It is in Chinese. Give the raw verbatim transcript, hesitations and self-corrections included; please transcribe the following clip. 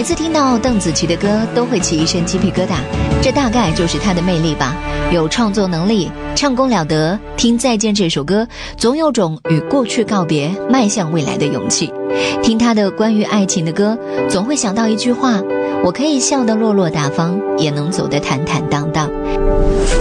每次听到邓紫棋的歌都会起一身鸡皮疙瘩，这大概就是她的魅力吧。有创作能力，唱功了得，听再见这首歌总有种与过去告别迈向未来的勇气。听她的关于爱情的歌，总会想到一句话，我可以笑得落落大方，也能走得坦坦荡荡。